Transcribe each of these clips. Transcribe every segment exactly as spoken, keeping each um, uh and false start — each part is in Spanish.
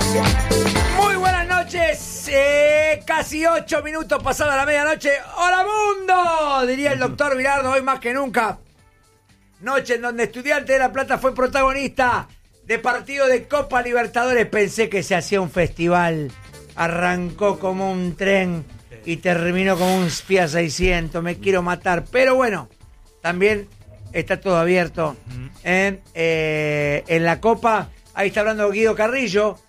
Muy buenas noches, eh, casi ocho minutos pasada la medianoche. ¡Hola mundo! Diría el doctor Virardo, hoy más que nunca. Noche en donde Estudiantes de La Plata fue protagonista de partido de Copa Libertadores. Pensé que se hacía un festival. Arrancó como un tren y terminó como un Fiat seiscientos. Me quiero matar. Pero bueno, también está todo abierto en, eh, en la Copa. Ahí está hablando Guido Carrillo,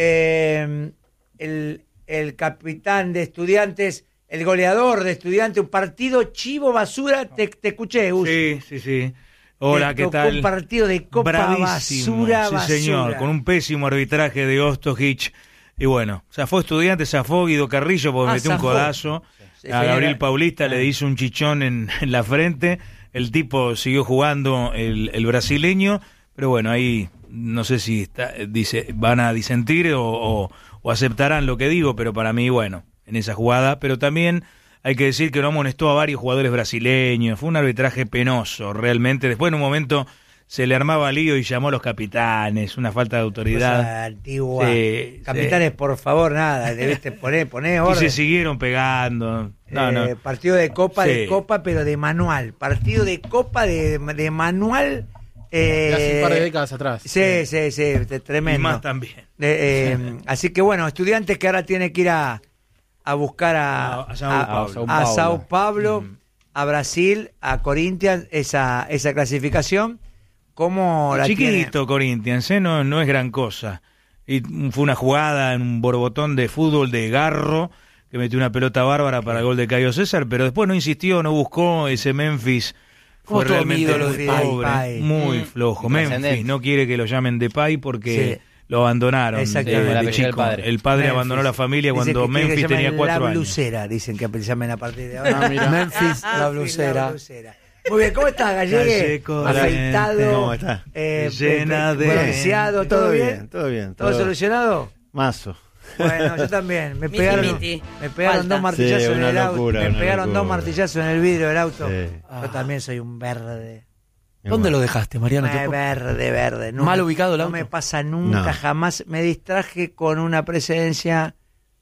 eh, el, el capitán de Estudiantes, el goleador de Estudiantes. Un partido chivo basura. Te, te escuché, Gus. Sí, sí, sí. Hola, ¿qué tal? Un partido de Copa Bravísimo, basura, sí, basura. señor, con un pésimo arbitraje de Ostojic. Y bueno, zafó Estudiantes, zafó Guido Carrillo porque Ah, metió zafó. un codazo. Sí, a sí, Gabriel era- Paulista ah. le hizo un chichón en, en la frente. El tipo siguió jugando, el, el brasileño. Pero bueno, ahí no sé si está, dice, van a disentir o, o, o aceptarán lo que digo, pero para mí, bueno, en esa jugada. Pero también hay que decir que no amonestó a varios jugadores brasileños. Fue un arbitraje penoso, realmente. Después en un momento se le armaba lío y llamó a los capitanes, una falta de autoridad. Cosa antigua. Sí, Capitanes, sí. por favor, nada, debiste poner, poner Y orden. se siguieron pegando. No, Eh, no. Partido de Copa, Sí. de Copa, pero de manual. Partido de Copa de, de manual. Eh, De hace un par de décadas atrás. Sí, sí, sí, de- tremendo. Y más también. Eh, eh, así que bueno, Estudiantes que ahora tiene que ir a, a buscar a, A- a Sao Paulo. a Sao Paulo, Mm. a Brasil, a Corinthians, esa, esa clasificación. ¿Cómo la tiene? Chiquito Corinthians, ¿eh? no, no es gran cosa. Y fue una jugada en un borbotón de fútbol de Garro, que metió una pelota bárbara para el gol de Caio César, pero después no insistió, no buscó. Ese Memphis Como fue todo realmente ídolo muy de pobre, Depay. muy Mm. flojo. Intrascendente. Memphis no quiere que lo llamen Depay porque Sí. lo abandonaron Exactamente. de, Sí, de el apellido del chico. padre. El padre Memphis. abandonó la familia Dicen cuando que quiere que Memphis llamen tenía cuatro la años. blusera, dicen que se llamen a partir de ahora. Ah, mira. Memphis, la la blusera. blusera. Muy bien, ¿cómo estás, Gallegue? Galleco, Afeitado, ¿cómo está? eh, Llena pe- de- bronceado, ¿todo, Todo bien? bien, todo bien. ¿Todo todo- solucionado? Mazo. Bueno, yo también. Me Miti, pegaron, miti. me pegaron Falta. dos martillazos Sí, en una el auto. locura, Me una pegaron locura. dos martillazos en el vidrio del auto. Sí. Yo también soy un verde. ¿Dónde lo dejaste, Mariano? Eh, ¿Te puedo- verde, verde. No ¿Mal me- ubicado el No auto? me pasa nunca, No. jamás. Me distraje con una presencia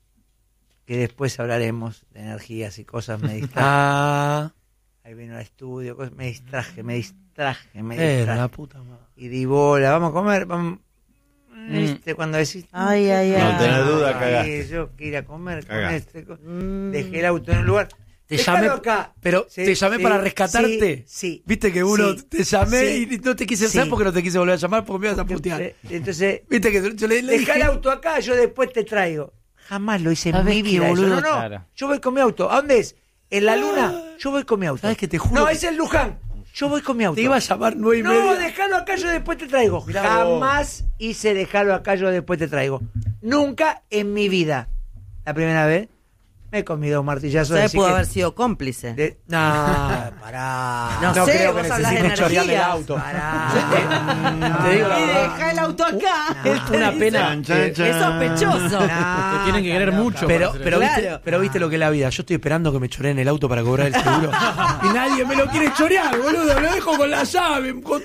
que después hablaremos de energías y cosas. Me distraje. Ah, Ahí vino al estudio. cosas- Me distraje, me distraje, me era distraje. la puta madre. Y di bola. Vamos a comer. Vamos. ¿Viste? Cuando decís. Ay, ay, ay. No tenés duda, Ay, cagaste. Yo quiero ir a comer con Cagaste. este. co- Mm. Dejé el auto en un lugar. Te Déjalo llamé, acá. pero Sí, te llamé sí, para rescatarte. Sí, sí. Viste que uno Sí, te llamé sí, y no te quise sí. saber porque no te quise volver a llamar porque me ibas a putear. Eh, Entonces, Viste que yo le, le deja dije, el auto acá, yo después te traigo. Jamás lo hice en ¿Sabés mi qué, vida. eso. boludo? No, no, Claro. yo voy con mi auto. ¿A dónde es? ¿En la luna? Yo voy con mi auto. ¿Sabés que te juro No, que- es en Luján. Yo voy con mi auto. te iba a llamar nueve y No, media. déjalo acá, yo después te traigo. Mirá Jamás hice dejarlo acá, yo después te traigo. Nunca en mi vida. La primera vez me he comido dos martillazos. ¿Sabes? así Pudo que- haber sido cómplice. de- No, pará. No, No sé, creo que vos hablas de necesite chorearle el energías. auto. Pará. Te digo la Y verdad. deja el auto acá. Él te Una dice, pena. Chan, chan, chan. Es sospechoso. No, Te tienen que querer está mucho. loca. Pero, Pero, pero, Claro. viste, pero viste lo que es la vida. Yo estoy esperando que me choreen el auto para cobrar el seguro. Y nadie me lo quiere chorear, boludo. Lo dejo con la llave. Con...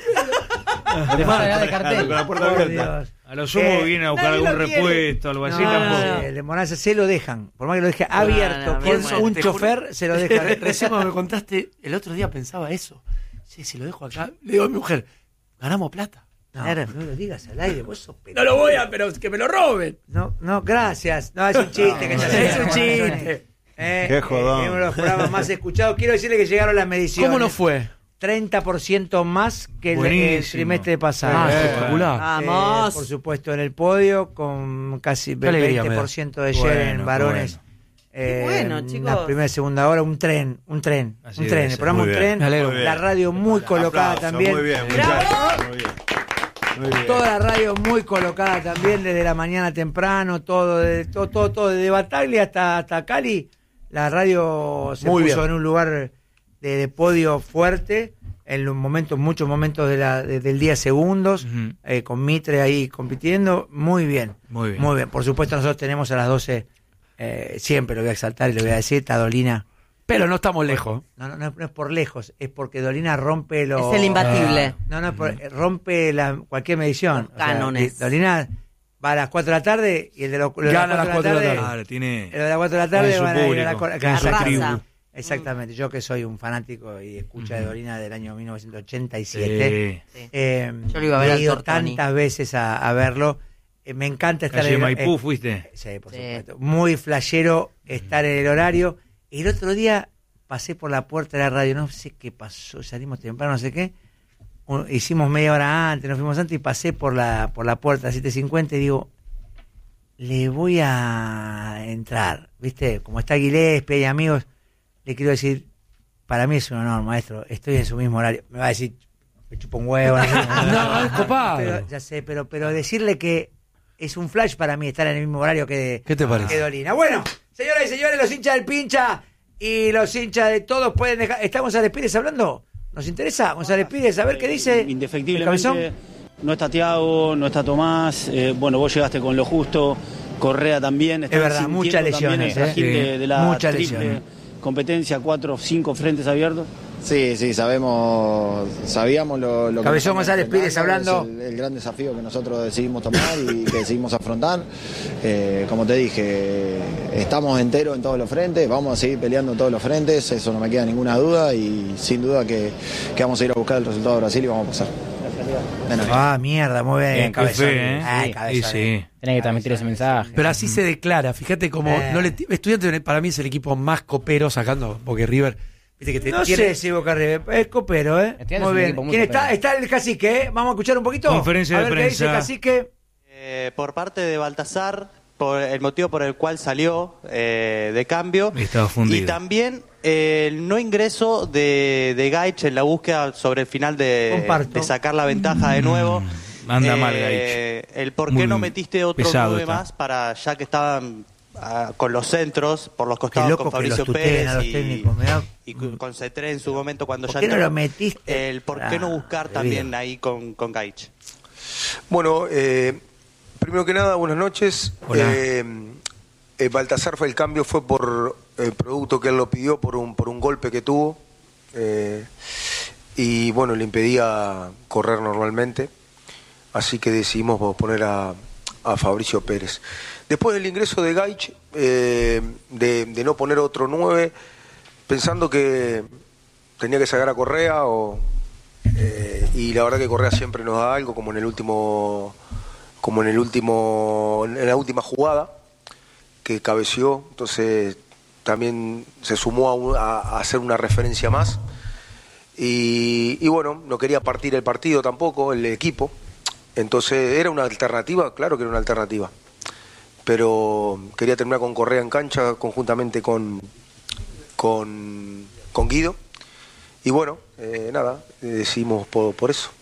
Te van a dar de cartel. Con la puerta por abierta. Dios. A lo sumo Eh, viene a buscar nadie algún lo quiere. repuesto, algo así No, tampoco. no, el de Monaza se lo dejan. Por más que lo deje abierto, no, con bien, bueno. un Te juro- chofer, se lo deja. Recién cuando me contaste, el otro día pensaba eso. Sí, si lo dejo acá, le digo a mi mujer, ganamos plata. No, Claro. no lo digas al aire, vos sos No lo voy a, pero que me lo roben. No, no, gracias. No, es un chiste que se hace. Es un chiste. Eh, Qué jodón. eh, uno de los programas más escuchados. Quiero decirle que llegaron las mediciones. ¿Cómo no fue? treinta por ciento más que el, el Buenísimo. trimestre pasado. Ah, Eh, espectacular. Vamos. Eh, por supuesto, en el podio, con casi Qué alegría veinte por ciento de me da. share en Bueno, varones. qué Eh, Qué bueno, en chicos. La primera y segunda hora, un tren, un tren, Así un debe tren. El ser. programa Muy un bien. tren. Me alegro. Muy bien. La radio muy colocada Aplauso, también. Muy bien, ¡Bravo! muchachos. Muy bien. Muy bien. Toda la radio muy colocada también, desde la mañana temprano, todo, de, todo, todo, todo, desde Bataglia hasta, hasta Cali. La radio se Muy puso bien. en un lugar de, de podio fuerte, en los momentos, muchos momentos de la, de- del día segundos, Ujú. eh, con Mitre ahí compitiendo. Muy bien, Muy bien. muy bien. Por supuesto, nosotros tenemos a las doce, eh, siempre lo voy a exaltar y le voy a decir, está Dolina. Pero no estamos lejos. No, no, no, es- no es por lejos, es porque Dolina rompe los... Es el imbatible. No, no, por- rompe la, cualquier medición. Los cánones. di- Dolina va a las cuatro de la tarde y el de, los, de Gana las cuatro de la tarde. Claro, tiene. El de las cuatro de la tarde tiene su van a ir a público, la, cor- tiene su Arrasa. tribu. Exactamente, yo que soy un fanático y escucha de Ujú. Dolina del año mil novecientos ochenta y siete. Sí. Sí. Eh, Yo lo iba a ver he al ido Tortoni. tantas veces a, a verlo. Eh, me encanta estar Calle en el- Maipú eh, fuiste. Sí, por Sí. supuesto. Muy flashero estar en el horario. El otro día pasé por la puerta de la radio, no sé qué pasó, salimos temprano, no sé qué. Un- hicimos media hora antes, nos fuimos antes y pasé por la por la puerta siete cincuenta y digo, le voy a entrar, ¿viste? Como está Gillespie y amigos, le quiero decir, para mí es un honor, maestro, estoy en su mismo horario. Me va a decir, me chupa un huevo. No, sé. No, es copado. Pero, ya sé, pero, pero decirle que es un flash para mí estar en el mismo horario que, ¿Qué te parece? que Dolina. Bueno, señoras y señores, los hinchas del Pincha y los hinchas de todos pueden dejar... ¿Estamos González Pires hablando? ¿Nos interesa González Pires? A ver qué dice el Indefectiblemente cabezón. no está Thiago, no está Tomás, eh, bueno, vos llegaste con lo justo, Correa también. están Es verdad, sintiendo muchas también lesiones, el trajín eh. de, de la Muchas triple lesiones. competencia, cuatro, cinco frentes abiertos. Sí, sí, sabemos, sabíamos lo, lo que Cabezón nos González estamos Pires enfrentando, hablando. es el, el gran desafío que nosotros decidimos tomar y que decidimos afrontar. Eh, como te dije, estamos enteros en todos los frentes, vamos a seguir peleando en todos los frentes, eso no me queda ninguna duda y sin duda que, que vamos a ir a buscar el resultado de Brasil y vamos a pasar. De nada. Ah, mierda, muy bien, Bien, qué cabezón. fe, ¿eh? Ay, Sí, cabezón. sí. Tenés que transmitir ese mensaje. Pero así se declara, fíjate como Eh. no le Estudiantes para mí es el equipo más copero sacando, porque River, viste que te No tiene- sé si Boca River, es copero, ¿eh? Estudiantes es Muy un bien. equipo muy ¿Quién está? copero. Está el cacique, ¿eh? Vamos a escuchar un poquito. Conferencia a de ver qué dice el prensa. cacique. Eh, por parte de Baltasar, por el motivo por el cual salió eh, de cambio. Estaba fundido. Y también eh, el no ingreso de, de Gaich en la búsqueda sobre el final de, Comparto. de sacar la ventaja de nuevo. Mm, anda mal, Eh, el por qué Muy no metiste otro pesado nueve está. más para ya que estaban ah, con los centros por los Qué costados loco con que los Fabricio tuteen Pérez a los y, técnicos, mirá. y con con Cetré en su momento cuando ¿Por ya qué no entró. lo metiste? El por qué no buscar Ah, también debido. ahí con, con Gaich. Bueno, eh, primero que nada, buenas noches. Hola. Eh, eh, Baltasar fue el cambio, fue por el producto que él lo pidió, por un, por un golpe que tuvo. eh, y bueno, le impedía correr normalmente. Así que decidimos poner a, a Fabricio Pérez. Después del ingreso de Gaich, eh, de, de no poner otro nueve, pensando que tenía que sacar a Correa o... Eh, y la verdad que Correa siempre nos da algo, como en el último, como en el último, en la última jugada que cabeció, entonces también se sumó a, un- a- a hacer una referencia más y, y bueno, no quería partir el partido tampoco, el equipo, entonces era una alternativa, claro que era una alternativa, pero quería terminar con Correa en cancha conjuntamente con con, con Guido. Y bueno, eh, nada, eh, decidimos por, por eso.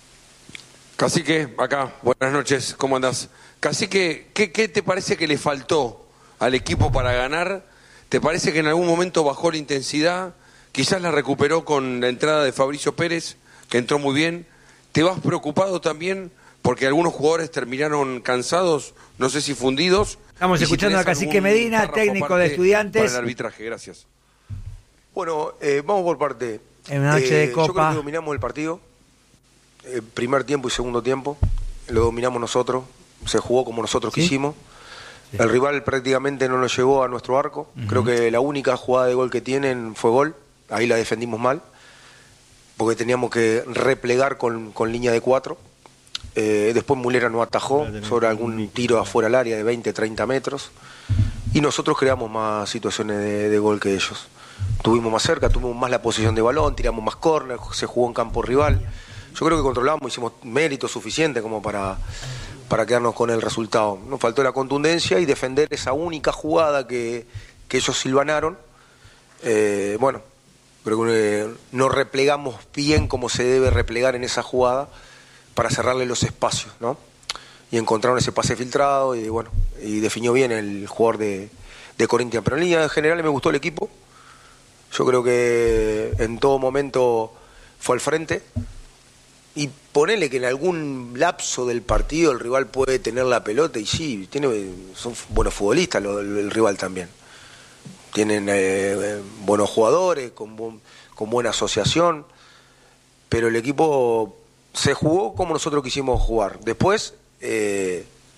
Cacique, acá, buenas noches, ¿cómo andás? Cacique, ¿qué, ¿qué te parece que le faltó al equipo para ganar? ¿Te parece que en algún momento bajó la intensidad? Quizás la recuperó con la entrada de Fabricio Pérez, que entró muy bien. ¿Te vas preocupado también porque algunos jugadores terminaron cansados, no sé si fundidos? Estamos Y si escuchando tenés a Cacique algún Medina, párrafo técnico aparte de Estudiantes. Para el arbitraje, gracias. Bueno, eh, vamos por parte. En una noche de Yo creo Copa. que dominamos el partido, eh, primer tiempo y segundo tiempo, lo dominamos nosotros, se jugó como nosotros ¿Sí? quisimos. El rival prácticamente no nos llegó a nuestro arco, creo que la única jugada de gol que tienen fue gol, ahí la defendimos mal, porque teníamos que replegar con, con línea de cuatro. Eh, después Mulera nos atajó sobre algún tiro afuera del área de veinte, treinta metros y nosotros creamos más situaciones de, de gol que ellos. Tuvimos más cerca, tuvimos más la posición de balón, tiramos más córner, se jugó en campo rival. Yo creo que controlamos, hicimos mérito suficiente como para, para quedarnos con el resultado. Nos faltó la contundencia y defender esa única jugada que, que ellos silvanaron. Eh, bueno, creo que eh, no replegamos bien como se debe replegar en esa jugada para cerrarle los espacios, ¿no? Y encontraron ese pase filtrado y bueno, y definió bien el jugador de, de Corinthians. Pero en línea general me gustó el equipo. Yo creo que en todo momento fue al frente. Y ponele que en algún lapso del partido el rival puede tener la pelota y sí, tiene, son buenos futbolistas lo- el, el rival también. Tienen eh, buenos jugadores, con, bu- con buena asociación, pero el equipo se jugó como nosotros quisimos jugar. Después, eh,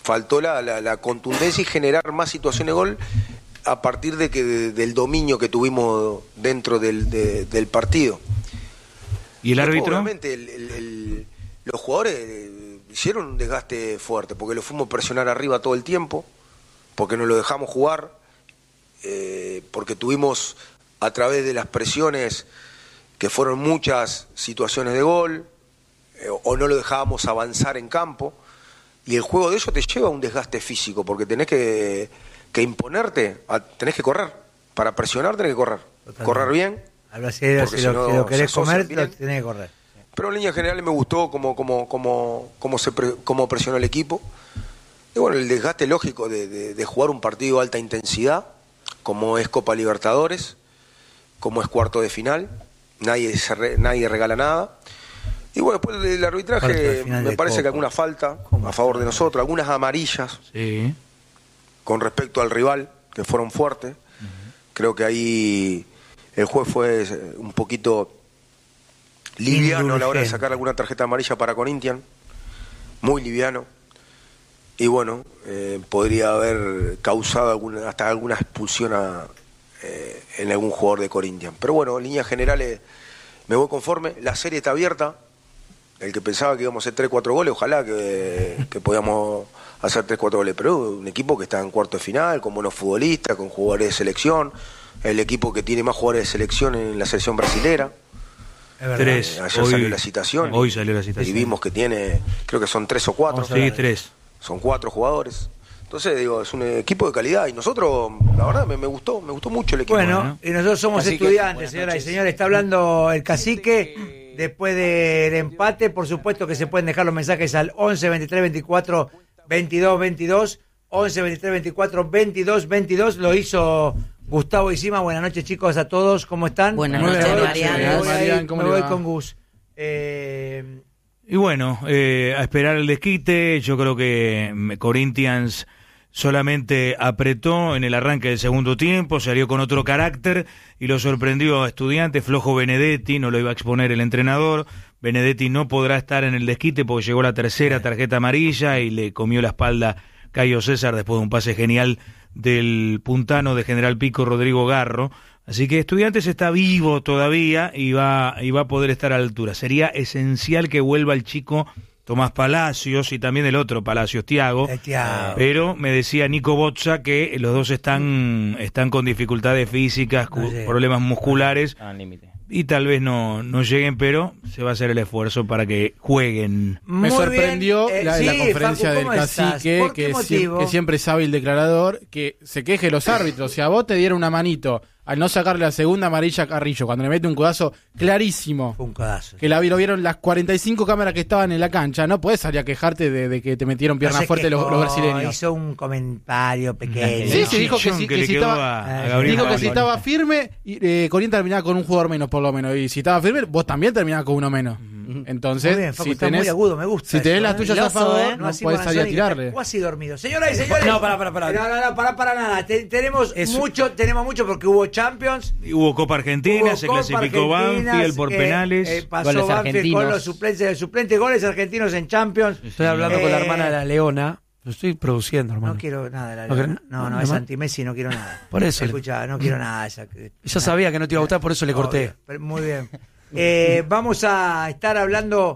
faltó la, la, la contundencia y generar más situaciones de gol a partir de que de, del dominio que tuvimos dentro del, de, del partido. ¿Y el árbitro? Obviamente el, el, el, los jugadores eh, hicieron un desgaste fuerte, porque lo fuimos a presionar arriba todo el tiempo, porque no lo dejamos jugar, eh, porque tuvimos a través de las presiones, que fueron muchas situaciones de gol, eh, o no lo dejábamos avanzar en campo, y el juego de ellos te lleva a un desgaste físico, porque tenés que, que imponerte, a, tenés que correr, para presionar tenés que correr, Totalmente. correr bien. Al brasileño, si, si, no, si lo querés comer, lo tenés que correr. Pero en líneas generales me gustó cómo, cómo, cómo, cómo, se pre, cómo presionó el equipo. Y bueno, el desgaste lógico de, de, de jugar un partido de alta intensidad, como es Copa Libertadores, como es cuarto de final, nadie, se re, nadie regala nada. Y bueno, después del arbitraje me parece Copa. que alguna falta a favor de nosotros, algunas amarillas sí. con respecto al rival, que fueron fuertes. Uh-huh. Creo que ahí el juez fue un poquito liviano a la hora de sacar alguna tarjeta amarilla para Corinthians, muy liviano. Y bueno, eh, podría haber causado alguna, hasta alguna expulsión a, eh, en algún jugador de Corinthians. Pero bueno, en líneas generales me voy conforme. La serie está abierta. El que pensaba que íbamos a hacer tres cuatro goles, ojalá que, que podamos hacer tres cuatro goles. Pero un equipo que está en cuarto de final, con buenos futbolistas, con jugadores de selección. El equipo que tiene más jugadores de selección en la selección brasilera. Tres. Eh, ayer hoy, salió la citación. Hoy salió la citación. Y vimos que tiene, creo que son tres o cuatro. Sí, tres. Son cuatro jugadores. Entonces, digo, es un equipo de calidad. Y nosotros, la verdad, me, me gustó, me gustó mucho el equipo. Bueno, ¿no? Y nosotros somos cacique, estudiantes, señoras y señores. Está hablando el cacique. Después del empate, por supuesto que se pueden dejar los mensajes al once, veintitrés, veinticuatro, veintidós, veintidós. once, veintitrés, veinticuatro, veintidós, veintidós. Lo hizo Gustavo Isima. Buenas noches, chicos, a todos. ¿Cómo están? Buenas noches, Mariano. Mariano. ¿Cómo me voy con Gus? Eh... Y bueno, eh, a esperar el desquite. Yo creo que Corinthians solamente apretó en el arranque del segundo tiempo, salió con otro carácter y lo sorprendió a Estudiantes. Flojo Benedetti, no lo iba a exponer el entrenador. Benedetti no podrá estar en el desquite porque llegó la tercera tarjeta amarilla y le comió la espalda Cayo César después de un pase genial del puntano de General Pico, Rodrigo Garro. Así que Estudiantes está vivo todavía y va, y va a poder estar a la altura. Sería esencial que vuelva el chico Tomás Palacios y también el otro Palacios, Thiago. Thiago. Pero me decía Nico Bozza que los dos están, están con dificultades físicas, no sé. problemas musculares. Ah, límite. Y tal vez no, no lleguen, pero se va a hacer el esfuerzo para que jueguen. Me Muy sorprendió eh, la, sí, la conferencia Facu, del cacique, que, sie, que siempre es hábil declarador, que se queje los árbitros. Si a vos te dieron una manito al no sacarle la segunda amarilla a Carrillo, cuando le mete un codazo clarísimo, un codazo, que la lo vieron las cuarenta y cinco cámaras que estaban en la cancha, no puedes salir a quejarte de, de que te metieron pierna no fuerte los, los brasileños. Hizo un comentario pequeño. Sí, sí, dijo que, si, que, que si estaba, a, a dijo que si estaba firme, eh, Corinthians terminaba con un jugador menos por lo menos, y si estaba firme, vos también terminabas con uno menos. Uh-huh. Entonces, bien, Facu, si está tenés, muy agudo, me gusta si tenés eso, las ¿eh? tuyas a favor, eh, no, no puedes salir a tirarle. Casi dormido. Señoras y señores. No, para, para, para. No, no, no, para, para nada. Te, tenemos es mucho, tenemos mucho porque hubo Champions. Hubo Copa Argentina, hubo se Copa clasificó Banfield por eh, penales. Eh, pasó Banfield con los suplentes del suplente, goles argentinos en Champions. Estoy hablando eh, con la hermana de la Leona. Lo estoy produciendo, hermano. No quiero nada de la Leona. No, no, no, no es anti-Messi, no quiero nada. Por eso. Escucha, no quiero nada. Esa, Yo sabía que no te iba a gustar, por eso le corté. Obvio, muy bien. Eh, vamos a estar hablando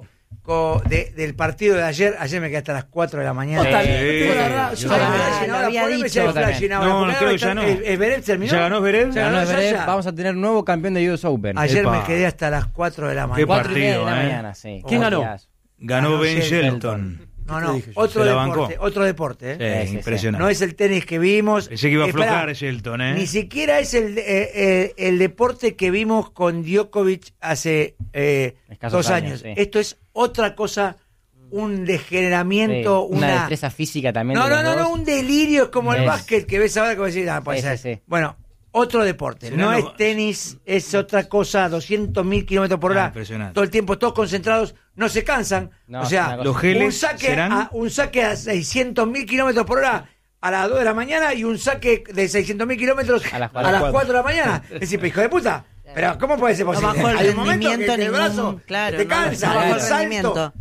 de, del partido de ayer. Ayer me quedé hasta las cuatro de la mañana. Sí, sí, yo lo había dicho. No, no, creo que ya no. ¿Esberev terminó? ¿Ya ganó Esberev? Ya ganó Esberev. Vamos a tener nuevo campeón de U S Open. Ayer Epa. me quedé hasta las cuatro de la mañana. Qué partido, de la eh. mañana, sí. ¿Quién ganó? Ganó, ganó Ben Shelton. No, no, otro deporte, otro deporte, ¿eh? Sí, sí, impresionante. No es el tenis que vimos. Pensé que iba a aflojar Shelton, ¿eh? Ni siquiera es el, eh, eh, el deporte que vimos con Djokovic hace eh, dos años. años. Sí. Esto es otra cosa, un degeneramiento, sí, una, una destreza física también. No, de no, no, no, un delirio, es como es. el básquet que ves ahora, como decir, ah, pues sí, sí, sí. Bueno, otro deporte, no, no, no es tenis, es otra cosa, doscientos mil kilómetros por hora, ah, todo el tiempo, todos concentrados, no se cansan, no, o sea, los geles un saque serán... a, un saque a seiscientos mil kilómetros por hora a las dos de la mañana y un saque de seiscientos mil kilómetros a las cuatro de la mañana. Es decir, hijo de puta, pero ¿cómo puede ser posible? No bajo el Hay un momento rendimiento que el ningún, brazo claro, te no, cansa, no, bajo no, el salto.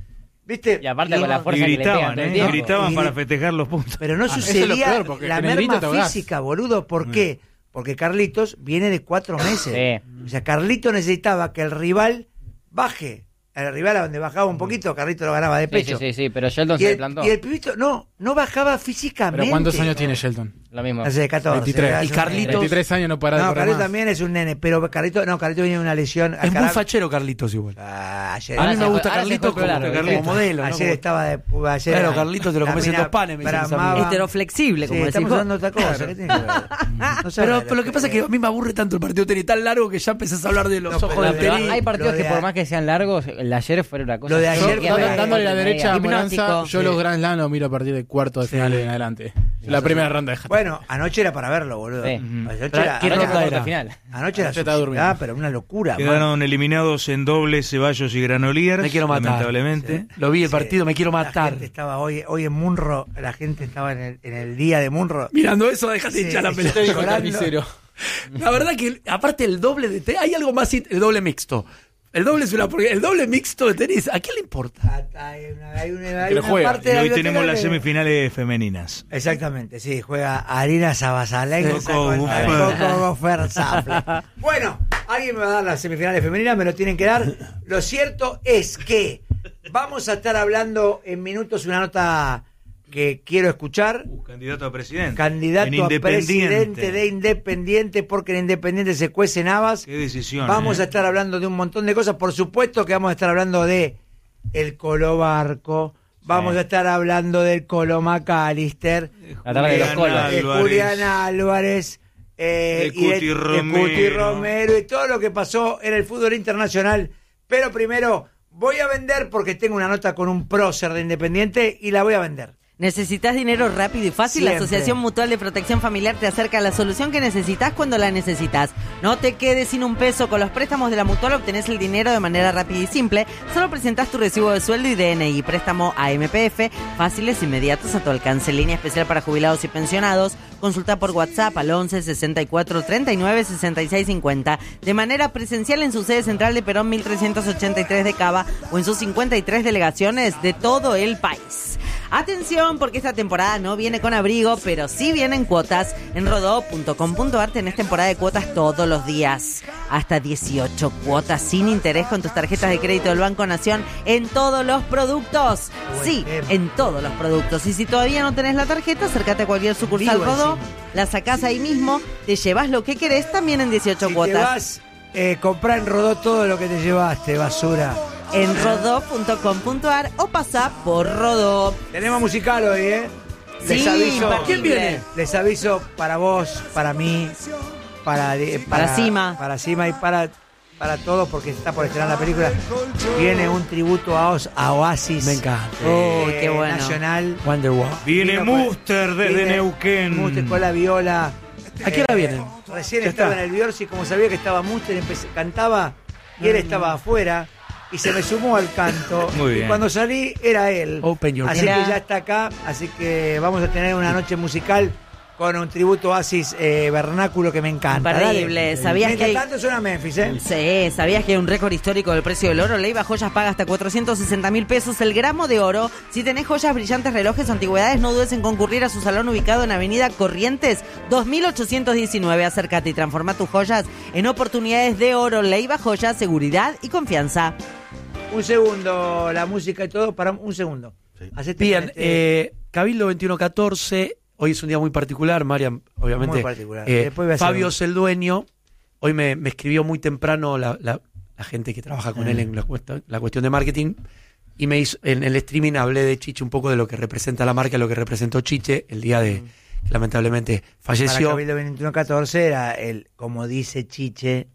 ¿Viste? Y aparte con la fuerza y que le pegan gritaban, todo el ¿eh? tiempo. Gritaban Y- para festejar los puntos. Pero no Ah, eso es lo sucedía peor, porque la en el grito merma te ahogás. física, boludo. ¿Por qué? Porque Carlitos viene de cuatro meses. Sí. O sea, Carlitos necesitaba que el rival baje. El rival a donde bajaba un poquito, Carlitos lo ganaba de Sí, pecho. sí, sí, sí, pero Sheldon Y se le el, plantó. y el pibito no, no bajaba físicamente. ¿Pero cuántos años tiene Sheldon? Lo mismo. Hace catorce. veintitrés. es Y un Carlitos- nene. veintitrés años no para de No, correr Carlitos más. también es un nene, pero Carlitos, no, Carlitos viene de una lesión. Es muy fachero Carlitos igual. Ah, ayer, A mí Ahora me se gusta fue- ahora se Carlitos fue el como, pelo largo, como ¿viste? modelo, ¿no? ayer Como- estaba de. Ayer, Claro, Carlitos te lo la comes en mina dos panes, me dicen mis bramaba. amigos. Heteroflexible, Sí, como decís estamos vos. hablando de otra cosa. ¿Qué tiene que ver? No sabe Pero, de pero lo que pasa es que a mí me aburre tanto el partido de tenis tan largo que ya empezás a hablar de los No, ojos pero- de Pero tenis. hay partidos Lo que de por a- más que sean largos, el de ayer fue una cosa. Lo de Yo ayer que fue- ando- Dándole la media. derecha a Hipnótico. Moranza, yo Sí. los Grand Slam los miro a partir de cuartos de finales en adelante. La primera ronda de Bueno, anoche era para verlo, boludo. Sí. Anoche Pero, era, ¿qué anoche, ronda Anoche era? final. anoche era Anoche estaba durmiendo. Ah, pero una locura. man. Quedaron eliminados en dobles Ceballos y Granoliers. Me quiero matar. Lamentablemente. Lo vi el Sí. partido, me quiero La matar. gente estaba hoy, hoy en Munro, la gente estaba en el, en el día de Munro. Mirando eso, dejate Sí, hinchar la sí, pelota. sí, Dijo el llorando. carnicero. La verdad que, aparte el doble de tenis, hay algo más, in- el doble mixto. El doble es una porquería. El doble mixto de tenis, ¿a quién le importa? Hay una, hay una- hay Que lo una juega. parte Y de la hoy biblioteca tenemos las que- semifinales femeninas. Exactamente, sí, juega Arina Sabasalenko Coco con Guffer. Coco Guffer Safle. Bueno, alguien me va a dar las semifinales femeninas, me lo tienen que dar. Lo cierto es que vamos a estar hablando en minutos una nota que quiero escuchar. Uh, candidato a presidente. Candidato En a Independiente. presidente de Independiente, porque en Independiente se cuecen habas. Qué decisión. Vamos eh. a estar hablando de un montón de cosas. Por supuesto que vamos a estar hablando de el Colo Barco. Vamos Sí. a estar hablando del Colo McAllister. La tarde de los Julián colos. de Álvarez. Julián Álvarez. eh, De y de, Cuti de Romero. Cuti Romero y todo lo que pasó en el fútbol internacional. Pero primero voy a vender porque tengo una nota con un prócer de Independiente y la voy a vender. ¿Necesitas dinero rápido y fácil? La Siempre. Asociación Mutual de Protección Familiar te acerca a la solución que necesitas cuando la necesitas. No te quedes sin un peso. Con los préstamos de la Mutual obtenés el dinero de manera rápida y simple. Solo presentás tu recibo de sueldo y D N I. Préstamo a M P F, fáciles, inmediatos, a tu alcance. Línea especial para jubilados y pensionados. Consulta por WhatsApp al once sesenta y cuatro treinta y nueve sesenta y seis cincuenta. De manera presencial en su sede central de Perón mil trescientos ochenta y tres de Cava o en sus cincuenta y tres delegaciones de todo el país. Atención, porque esta temporada no viene con abrigo, pero sí vienen cuotas. En rodó punto com punto ar tenés temporada de cuotas todos los días. Hasta dieciocho cuotas sin interés con tus tarjetas de crédito del Banco Nación en todos los productos. Sí, en todos los productos. Y si todavía no tenés la tarjeta, acércate a cualquier sucursal Vivo Rodó, encima. la sacás ahí mismo, te llevas lo que querés también en dieciocho Si cuotas. te vas, eh, comprá en Rodó todo lo que te llevaste, basura. En rodó punto com punto ar o pasá por Rodó. Tenemos musical hoy, ¿eh? Les Sí, aviso. ¿para quién viene? Les aviso para vos, para mí, para, eh, Para Sima. Para Sima y para, para todos, porque está por estrenar la película. Viene un tributo a, Os- a Oasis. Me encanta. eh, Uy, qué bueno. Nacional. Wonderwall. Viene Vino con- Muster desde viene Neuquén. Muster con la viola. ¿A qué hora Eh, vienen? Recién Ya estaba está. en el Biorsi, como sabía que estaba Muster, empecé- cantaba y él estaba afuera. Y se me sumó al canto. Muy Y bien. cuando salí era él. Open your Así Mirá. que ya está acá. Así que vamos a tener una noche musical con un tributo a Oasis eh, vernáculo que me encanta. Imperdible. Dale. ¿Sabías Mientras que hay- tanto suena Memphis, ¿eh? Sí, ¿sabías que hay un récord histórico del precio del oro? Leiva Joyas paga hasta cuatrocientos sesenta mil pesos el gramo de oro. Si tenés joyas, brillantes, relojes o antigüedades, no dudes en concurrir a su salón ubicado en Avenida Corrientes dos mil ochocientos diecinueve. Acércate y transforma tus joyas en oportunidades de oro. Leiva Joyas, seguridad y confianza. Un segundo, la música y todo, para un segundo. Hacete Bien, con este- eh, Cabildo veintiuno catorce, hoy es un día muy particular, Marian, obviamente. Muy particular. Eh, Después voy a hacer Fabio un- es el dueño, hoy me, me escribió muy temprano la, la- la gente que trabaja con Ah. él en la, cuesta- la cuestión de marketing, y me hizo, en el streaming hablé de Chiche un poco de lo que representa la marca, lo que representó Chiche el día de, que lamentablemente Para falleció. Cabildo veintiuno catorce era el, como dice Chiche.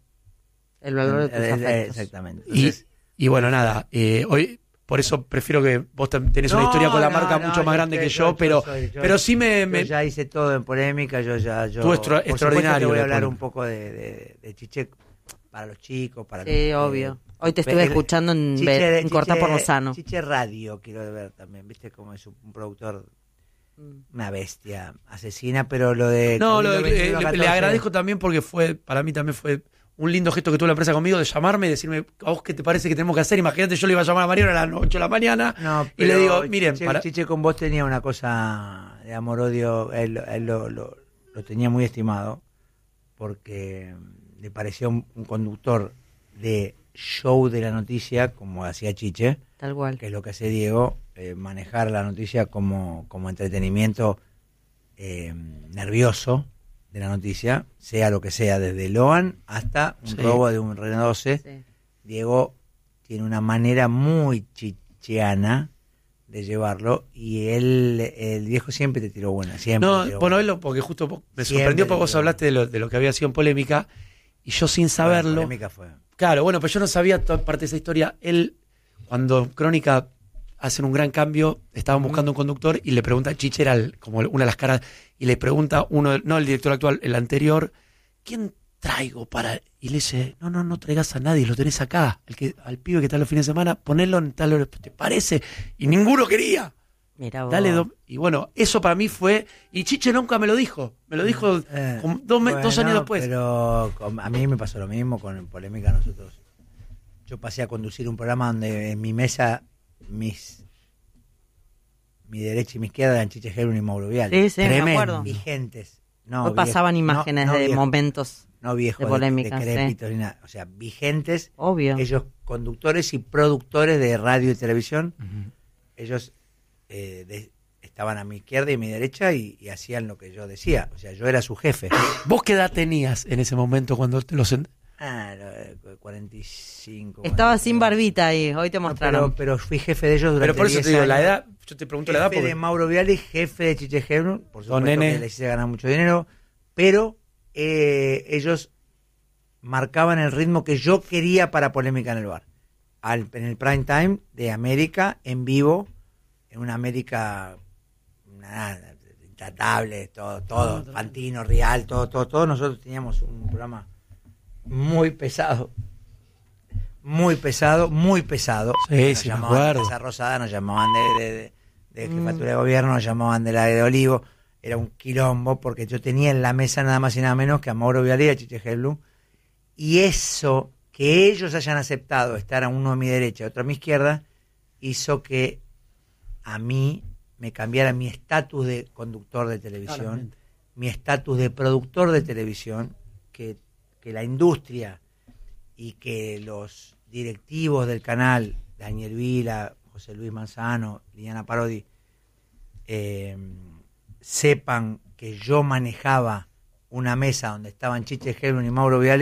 El valor de tus eh, eh, afectos. Exactamente. Y, Entonces, y bueno, nada, eh, hoy por eso prefiero que vos tam- tenés una no, historia con la no, marca no, mucho más yo grande sé, que yo- yo, yo pero, soy- yo- pero sí me... Yo me- ya hice todo en polémica, yo ya... Yo, Tú extra- por supuesto extraordinario que voy a de hablar polémica. un poco de, de, de Chiche para los chicos, para Sí, los- obvio. eh, Hoy te estuve el- escuchando en, Chiche- Be- en Chiche- Corta por Lozano. Chiche Radio, quiero ver también, viste cómo es un, un productor, una bestia asesina, pero lo de... No, lo Cabildo de- eh, veintiuno le, le catorce agradezco también porque fue, para mí también fue un lindo gesto que tuvo la empresa conmigo de llamarme y decirme, ¿a vos qué te parece que tenemos que hacer? Imagínate, yo le iba a llamar a Mariano a las ocho de la mañana No, y le digo, miren, Chiche, para... Chiche con vos tenía una cosa de amor-odio, él, él lo, lo, lo tenía muy estimado porque le parecía un, un conductor de show de la noticia como hacía Chiche, tal cual, que es lo que hace Diego, eh, manejar la noticia como, como entretenimiento eh, nervioso de la noticia, sea lo que sea, desde Loan hasta un sí. robo de un Renault doce. Sí. Diego tiene una manera muy chicheana de llevarlo y él, el viejo siempre te tiró buena, siempre. No, bueno, bueno, él lo, porque justo me siempre sorprendió porque vos hablaste de lo, de lo que había sido en polémica y yo sin saberlo... La polémica fue... Claro, bueno, pero yo no sabía toda parte de esa historia. Él, cuando Crónica hacen un gran cambio, estaban buscando un conductor y le pregunta, Chiche era el, como una de las caras, y le pregunta uno, no el director actual, el anterior, ¿quién traigo para...? Y le dice, no, no, no traigas a nadie, lo tenés acá, el que al pibe que está los fines de semana, ponelo en tal hora, ¿te parece? Y ninguno quería. Mira vos. Dale do... Y bueno, eso para mí fue... Y Chiche nunca me lo dijo, me lo dijo eh, como dos, me... bueno, dos años después. Pero a mí me pasó lo mismo con Polémica nosotros. Yo pasé a conducir un programa donde en mi mesa mis mi derecha y mi izquierda eran Chiche Helbrum y Mauro Viale. Sí, sí, Tremendo. Me acuerdo. Vigentes. No, Hoy pasaban viejos, imágenes no, no de viejos, momentos no viejos, de polémica. De, decrépitos sí. Ni nada. O sea, vigentes. Obvio. Ellos conductores y productores de radio y televisión. Uh-huh. Ellos eh, de, estaban a mi izquierda y a mi derecha y, y hacían lo que yo decía. O sea, yo era su jefe. ¿Vos qué edad tenías en ese momento cuando te los... En... Ah, cuarenta y cinco. Estaba cuarenta, sin barbita ahí, hoy te mostraron. No, pero, pero fui jefe de ellos durante Pero por eso te digo, años. La edad, yo te pregunto jefe la edad. Jefe de Mauro Viale, jefe de Chiche Helbrum, por supuesto nene. que les hice ganar mucho dinero, pero eh, ellos marcaban el ritmo que yo quería para Polémica en el Bar. Al, en el prime time de América, en vivo, en una América nada, intratable, todo, todo, no, Fantino, Real, todo, todo, todo. Nosotros teníamos un programa muy pesado, muy pesado, muy pesado. Sí, nos sí, llamaban de Casa Rosada, nos llamaban de, de, de, de jefatura mm. de gobierno, nos llamaban de la de Olivo. Era un quilombo porque yo tenía en la mesa nada más y nada menos que a Mauro Viale y a Chiche Helbrum. Y eso, que ellos hayan aceptado estar a uno a mi derecha y otro a mi izquierda, hizo que a mí me cambiara mi estatus de conductor de televisión, claramente, mi estatus de productor de televisión, que que la industria y que los directivos del canal, Daniel Vila, José Luis Manzano, Liliana Parodi, eh, sepan que yo manejaba una mesa donde estaban Chiche Helbrum y Mauro Viale.